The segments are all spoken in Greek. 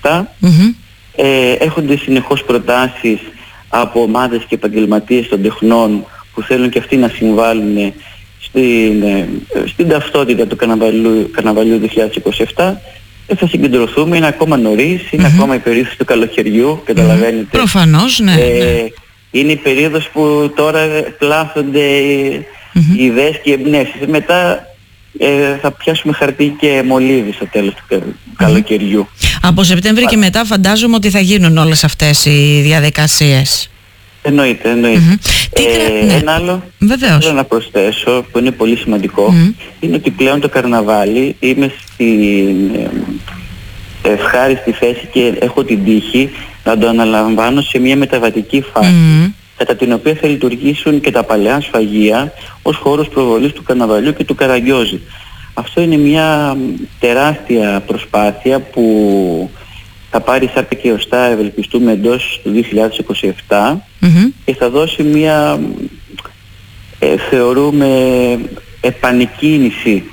Έχονται συνεχώς προτάσεις από ομάδες και επαγγελματίες των τεχνών που θέλουν και αυτοί να συμβάλλουν στην ταυτότητα του καρναβαλιού 2027. Θα συγκεντρωθούμε, είναι ακόμα νωρίς, είναι ακόμα η περίοδος του καλοκαιριού, καταλαβαίνετε. Προφανώς, ναι. Είναι η περίοδος που τώρα πλάθονται οι ιδέες και οι εμπνεύσεις. Μετά θα πιάσουμε χαρτί και μολύβι στο τέλος του καλοκαιριού. Από Σεπτέμβρη και μετά φαντάζομαι ότι θα γίνουν όλες αυτές οι διαδικασίες. Εννοείται. Ένα άλλο θέλω να προσθέσω που είναι πολύ σημαντικό είναι ότι πλέον το καρναβάλι είμαι στην ευχάριστη θέση και έχω την τύχη να το αναλαμβάνω σε μια μεταβατική φάση κατά την οποία θα λειτουργήσουν και τα παλαιά σφαγεία ως χώρος προβολής του καρναβαλιού και του καραγκιόζη. Αυτό είναι μια τεράστια προσπάθεια που θα πάρει σάρκα και οστά, ευελπιστούμε, εντός του 2027 και θα δώσει μια θεωρούμε επανεκκίνηση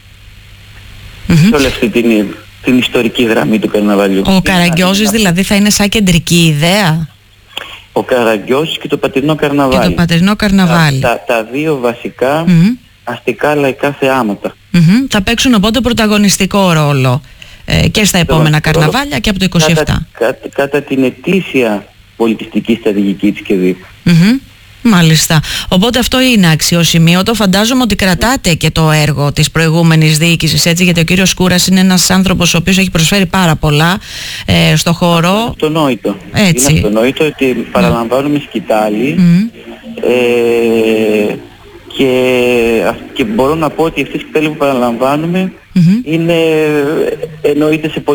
σε όλη αυτή την ιστορική γραμμή του καρναβαλιού. Ο καραγκιόζης δηλαδή θα είναι σαν κεντρική ιδέα? Ο καραγκιόζης και το πατρινό καρναβάλι. Και το πατρινό καρναβάλι. Τα δύο βασικά αστικά λαϊκά θεάματα. Θα παίξουν οπότε πρωταγωνιστικό ρόλο και στα επόμενα καρναβάλια και από το 27. Κατά την ετήσια πολιτιστική στρατηγική της ΚΕΔΙΠ. Μάλιστα. Οπότε αυτό είναι αξιοσημείωτο. Φαντάζομαι ότι κρατάτε και το έργο της προηγούμενης διοίκησης, έτσι, γιατί ο κύριος Σκούρας είναι ένας άνθρωπος ο οποίος έχει προσφέρει πάρα πολλά στο χώρο. Είναι αυτονόητο. Έτσι. Είναι αυτονόητο ότι παραλαμβάνουμε σκητάλη και μπορώ να πω ότι αυτή η σκητάλη που παραλαμβάνουμε είναι, εννοείται σε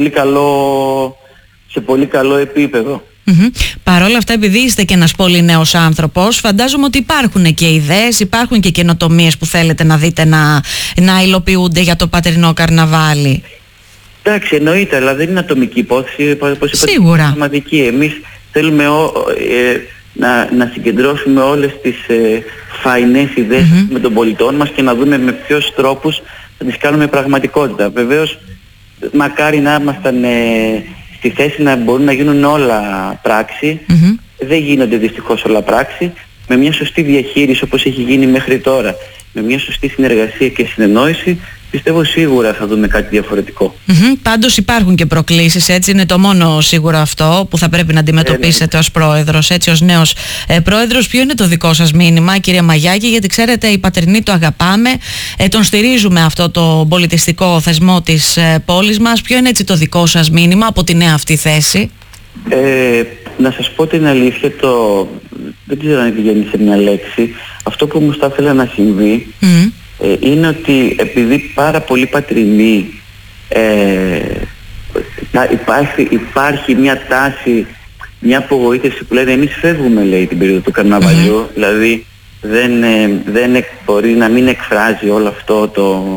πολύ καλό επίπεδο. Παρ' όλα αυτά, επειδή είστε και ένας πολύ νέος άνθρωπος, φαντάζομαι ότι υπάρχουν και ιδέες, υπάρχουν και καινοτομίες που θέλετε να δείτε να υλοποιούνται για το πατρινό καρναβάλι. Εντάξει, εννοείται, αλλά δεν είναι ατομική υπόθεση, όπως είπατε, σίγουρα. Είναι σημαντική. Εμείς θέλουμε να συγκεντρώσουμε όλες τις φαϊνές ιδέες με των πολιτών μας και να δούμε με ποιους τρόπους θα τις κάνουμε πραγματικότητα. Βεβαίως, μακάρι να ήμασταν στη θέση να μπορούν να γίνουν όλα πράξη. Δεν γίνονται δυστυχώς όλα πράξη. Με μια σωστή διαχείριση όπως έχει γίνει μέχρι τώρα, με μια σωστή συνεργασία και συνεννόηση, πιστεύω σίγουρα θα δούμε κάτι διαφορετικό. Πάντως υπάρχουν και προκλήσεις, έτσι, είναι το μόνο σίγουρο αυτό που θα πρέπει να αντιμετωπίσετε ως πρόεδρος, έτσι, ως νέος πρόεδρος. Ποιο είναι το δικό σας μήνυμα, κύριε Μαγιάκη, γιατί ξέρετε οι πατρινοί το αγαπάμε, τον στηρίζουμε αυτό το πολιτιστικό θεσμό της πόλης μας. Ποιο είναι έτσι το δικό σας μήνυμα από τη νέα αυτή θέση? Να σας πω την αλήθεια, δεν ξέρω αν βγαίνει σε μια λέξη, αυτό που μου θα ήθελα να συμβεί είναι ότι επειδή πάρα πολλοί πατρινοί υπάρχει μια τάση, μια απογοήτευση που λένε εμείς φεύγουμε, λέει, την περίοδο του καρναβαλιού, δηλαδή δεν μπορεί να μην εκφράζει όλο αυτό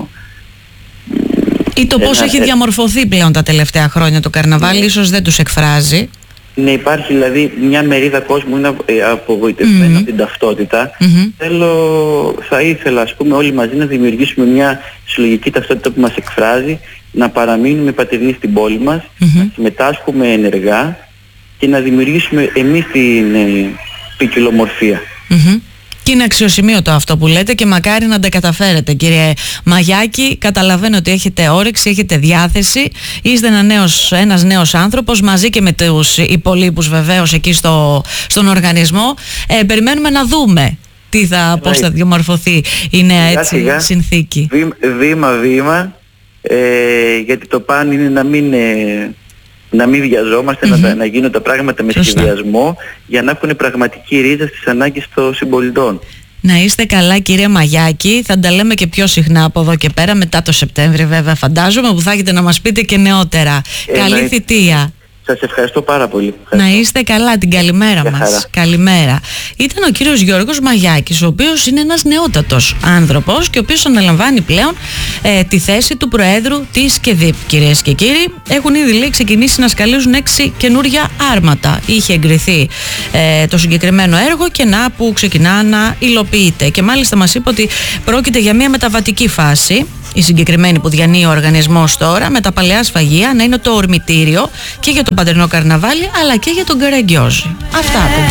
ή το πώς έχει διαμορφωθεί πλέον τα τελευταία χρόνια το καρναβάλι, ίσως δεν τους εκφράζει. Ναι, υπάρχει δηλαδή μια μερίδα κόσμου είναι απογοητευμένη από την ταυτότητα. Θα ήθελα, ας πούμε, όλοι μαζί να δημιουργήσουμε μια συλλογική ταυτότητα που μας εκφράζει, να παραμείνουμε πατρινοί στην πόλη μας, να συμμετάσχουμε ενεργά και να δημιουργήσουμε εμείς την ποικιλομορφία. Και είναι αξιοσημείωτο αυτό που λέτε και μακάρι να τα καταφέρετε, κύριε Μαγιάκη. Καταλαβαίνω ότι έχετε όρεξη, έχετε διάθεση, είστε ένας νέος άνθρωπος μαζί και με τους υπολείπους βεβαίως εκεί στον οργανισμό. Περιμένουμε να δούμε πώς θα διαμορφωθεί η νέα έτσι συνθήκη. Βήμα-βήμα, γιατί το παν είναι να μην βιαζόμαστε, να γίνουν τα πράγματα με σχεδιασμό για να έχουν πραγματική ρίζα στις ανάγκες των συμπολιτών. Να είστε καλά, κύριε Μαγιάκη. Θα τα λέμε και πιο συχνά από εδώ και πέρα, μετά το Σεπτέμβρη βέβαια φαντάζομαι, που θα έχετε να μας πείτε και νεότερα. Καλή θητεία. Σας ευχαριστώ πάρα πολύ. Να είστε καλά, την καλημέρα μας. Χαρά. Καλημέρα. Ήταν ο κύριος Γιώργος Μαγιάκης, ο οποίος είναι ένας νεότατος άνθρωπος και ο οποίος αναλαμβάνει πλέον τη θέση του Προέδρου της ΚΕΔΙΠ. Κυρίες και κύριοι, έχουν ήδη ξεκινήσει να σκαλίζουν 6 καινούργια άρματα. Είχε εγκριθεί το συγκεκριμένο έργο και να που ξεκινά να υλοποιείται. Και μάλιστα μας είπε ότι πρόκειται για μια μεταβατική φάση. η συγκεκριμένη που διανύει ο οργανισμός τώρα, με τα παλαιά σφαγεία να είναι το ορμητήριο και για το Πατερινό Καρναβάλι αλλά και για τον Καραγκιόζη. Αυτά.